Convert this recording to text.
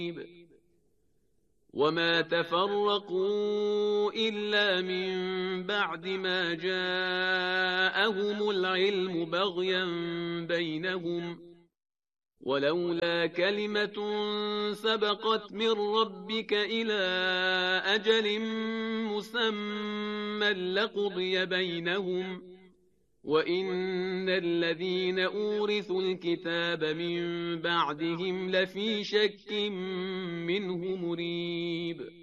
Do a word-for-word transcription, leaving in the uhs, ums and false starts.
وما تفرقوا إلا من بعد ما جاءهم العلم بغيا بينهم ولولا كلمة سبقت من ربك إلى أجل مسمى لقضي بينهم وإن الذين أورثوا الكتاب من بعدهم لفي شك منه مريب